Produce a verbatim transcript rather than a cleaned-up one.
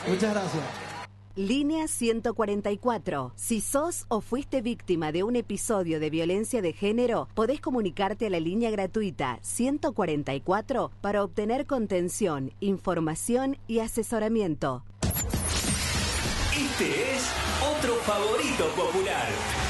Muchas gracias. Línea ciento cuarenta y cuatro. Si sos o fuiste víctima de un episodio de violencia de género, podés comunicarte a la línea gratuita ciento cuarenta y cuatro para obtener contención, información y asesoramiento. Este es otro favorito popular.